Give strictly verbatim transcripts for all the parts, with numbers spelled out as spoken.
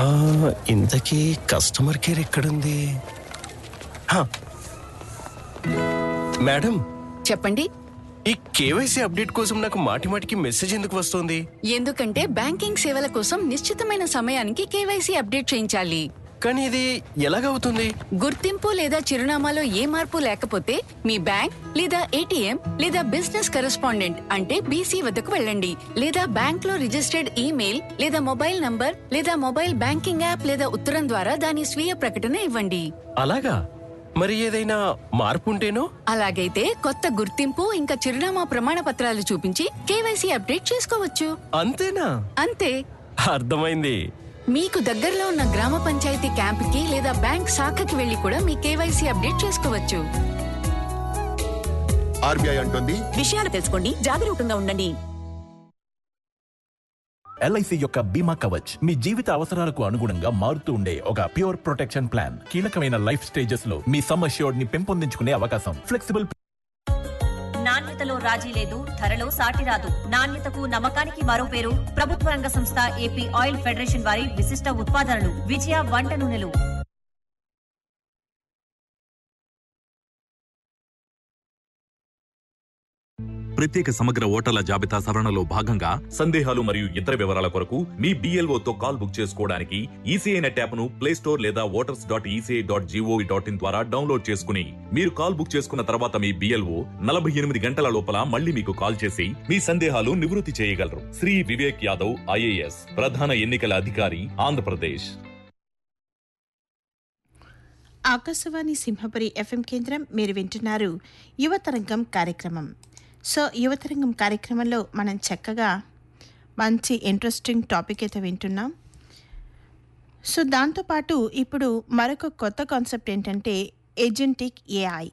ఆ, ఇంతకీ customer care ఎక్కడుంది? హా, మేడం చెప్పండి. ఈ కేవైసీ అప్డేట్ కోసం నాకు మాటి మాటికి మెసేజ్ ఎందుకు వస్తుంది? ఎందుకంటే బ్యాంకింగ్ సేవల కోసం నిశ్చితమైన సమయానికి కేవైసీ అప్డేట్ చేయించాలి. కానీ ఇది ఎలాగవుతుంది? గుర్తింపు లేదా చిరునామాలో ఏ మార్పు లేకపోతే మీ బ్యాంక్ లేదా ఏటీఎం లేదా బిజినెస్ కరెస్పాండెంట్ అంటే బీసీ వద్దకు వెళ్ళండి. లేదా బ్యాంక్ లో రిజిస్టర్డ్ ఈమెయిల్ లేదా మొబైల్ నంబర్ లేదా మొబైల్ బ్యాంకింగ్ యాప్ లేదా ఉత్తరం ద్వారా దాని స్వీయ ప్రకటన ఇవ్వండి. అలాగా? మరి ఏదైనా మార్పు ఉంటేనో? అలాగైతే కొత్త గుర్తింపు ఇంకా చిరునామా ప్రమాణ పత్రాలు చూపించి కేవైసీ అప్డేట్ చేసుకోవచ్చు. అంతేనా? అంతే. అర్థమైంది. మీకు దగ్గరలో ఉన్న గ్రామ పంచాయతీ క్యాంపుకి లేదా బ్యాంక్ శాఖకి వెళ్లి కూడా మీ కేవైసీ అప్డేట్ చేసుకోవచ్చు. ఆర్బీఐ అంటుంది, విషయాలు తెలుసుకోండి, జాగరూకంగా ఉండండి. ఎల్ఐసి యొక్క బీమా కవచ్ మీ జీవిత అవసరాలకు అనుగుణంగా మారుతూ ఉండే ఒక ప్యూర్ ప్రొటెక్షన్ ప్లాన్. కీలకమైన లైఫ్ స్టేజెస్ లో మీ సమ్ అష్యూర్డ్ ని పెంపొందించుకునే అవకాశం. ఫ్లెక్సిబుల్. నాణ్యతలో రాజీ లేదు, ధరలో సాటి రాదు. నాణ్యతకు నమ్మకానికి మరో పేరు ప్రభుత్వ రంగ సంస్థ ఏపీ ఆయిల్ ఫెడరేషన్ వారి విశిష్ట ఉత్పాదనలు విజయ వంట నూనెలు. ప్రత్యేక సమగ్ర ఓటర్ల జాబితా సవరణలో భాగంగా సందేహాలు మరియు ఇతర వివరాల కొరకు మీ బిఎల్ఓతో కాల్ బుక్ చేసుకోవడానికి ఈసీఐ నెట్ యాప్ను ప్లే స్టోర్ లేదా voters dot ECI dot GOV dot in ద్వారా డౌన్లోడ్ చేసుకుని మీరు కాల్ బుక్ చేసుకున్న తర్వాత మీ బిఎల్ఓ నలభై ఎనిమిది గంటల లోపల మళ్ళీ మీకు కాల్ చేసి మీ సందేహాలు నివృత్తి చేయగలరు. శ్రీ వివేక్ యాదవ్ ఐఏఎస్, ప్రధాన ఎన్నికల అధికారి, ఆంధ్రప్రదేశ్. ఆకాశవాణి సింహపురి ఎఫ్ఎం కేంద్రం. మీరు వింటున్నారు యువతరంగం కార్యక్రమం. సో యువతరంగం కార్యక్రమంలో మనం చక్కగా మంచి ఇంట్రెస్టింగ్ టాపిక్ అయితే వింటున్నాం. సో దాంతోపాటు ఇప్పుడు మరొక కొత్త కాన్సెప్ట్ ఏంటంటే agentic AI.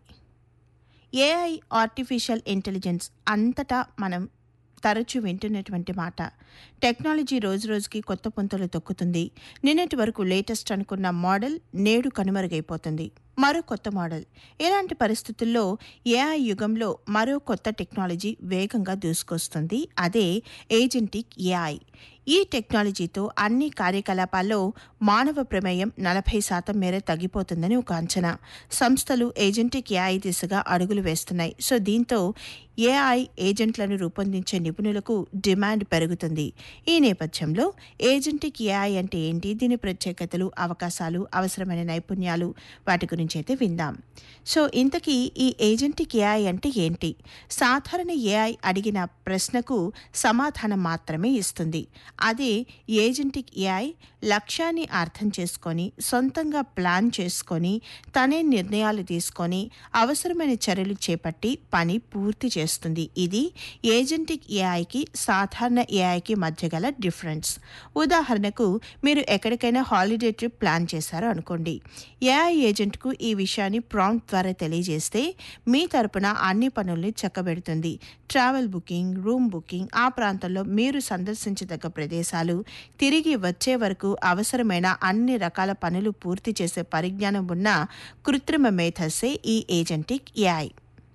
AI artificial intelligence అంతటా మనం తరచూ వింటున్నటువంటి మాట. టెక్నాలజీ రోజు రోజుకి కొత్త పుంతలు తొక్కుతుంది. నిన్నటి వరకు లేటెస్ట్ అనుకున్న మోడల్ నేడు కనుమరుగైపోతుంది. మరో కొత్త మోడల్. ఇలాంటి పరిస్థితుల్లో ఏఐ యుగంలో మరో కొత్త టెక్నాలజీ వేగంగా దూసుకొస్తుంది. అదే ఏజెంటిక్ ఏఐ. ఈ టెక్నాలజీతో అన్ని కార్యకలాపాల్లో మానవ ప్రమేయం నలభై శాతం మేర తగ్గిపోతుందని ఒక అంచనా. సంస్థలు ఏజెంటిక్ ఏఐ దిశగా అడుగులు వేస్తున్నాయి. సో దీంతో ఏఐ ఏజెంట్లను రూపొందించే నిపుణులకు డిమాండ్ పెరుగుతుంది. ఈ నేపథ్యంలో ఏజెంటిక్ ఏఐ అంటే ఏంటి, దీని ప్రత్యేకతలు, అవకాశాలు, అవసరమైన నైపుణ్యాలు, వాటి గురించి అయితే విందాం. సో ఇంతకీ ఈ ఏజెంటిక్ ఏఐ అంటే ఏంటి? సాధారణ ఏఐ అడిగిన ప్రశ్నకు సమాధానం మాత్రమే ఇస్తుంది. అదే ఏజెంటిక్ ఏఐ లక్ష్యాన్ని అర్థం చేసుకొని సొంతంగా ప్లాన్ చేసుకొని తనే నిర్ణయాలు తీసుకొని అవసరమైన చర్యలు చేపట్టి పని పూర్తి చేస్తుంది. ఇది ఏజెంటిక్ ఏఐకి సాధారణ ఏఐకి మధ్య గల డిఫరెన్స్. ఉదాహరణకు మీరు ఎక్కడికైనా హాలిడే ట్రిప్ ప్లాన్ చేశారు అనుకోండి. ఏఐ ఏజెంట్కు ఈ విషయాన్ని ప్రాంప్ట్ ద్వారా తెలియజేస్తే మీ తరపున అన్ని పనుల్ని చక్కబెడుతుంది. ట్రావెల్ బుకింగ్, రూమ్ బుకింగ్, ఆ ప్రాంతంలో మీరు సందర్శించదగ్గ ప్రదేశాలు, తిరిగి వచ్చే వరకు అవసరమైన అన్ని రకాల పనులు పూర్తి చేసే పరిజ్ఞానం ఉన్న కృత్రిమ మేధస్సే ఈ ఏజెంటిక్ ఏఐ.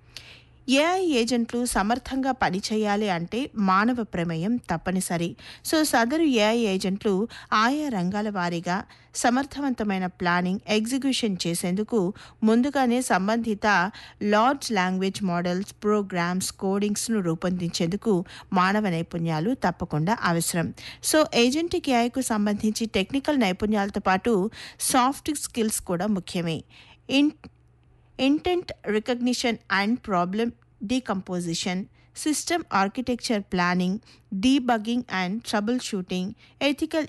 ఏఐ ఏజెంట్లు సమర్థంగా పనిచేయాలి అంటే మానవ ప్రమేయం తప్పనిసరి. సో సదరు ఏఐ ఏజెంట్లు ఆయా రంగాల వారీగా సమర్థవంతమైన ప్లానింగ్, ఎగ్జిక్యూషన్ చేసేందుకు ముందుగానే సంబంధిత లార్జ్ లాంగ్వేజ్ మోడల్స్, ప్రోగ్రామ్స్, కోడింగ్స్ను రూపొందించేందుకు మానవ నైపుణ్యాలు తప్పకుండా అవసరం. సో ఏజెంటిక్ ఏఐకు సంబంధించి టెక్నికల్ నైపుణ్యాలతో పాటు సాఫ్ట్ స్కిల్స్ కూడా ముఖ్యమే. In intent recognition and problem decomposition, system architecture planning, debugging and trouble shooting, ethical